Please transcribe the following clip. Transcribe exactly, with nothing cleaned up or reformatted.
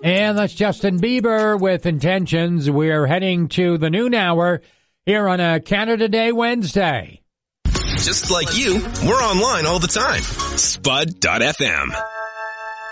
And that's Justin Bieber with Intentions. We're heading to the noon hour here on a Canada Day Wednesday. Just like you, we're online all the time. Spud dot f m.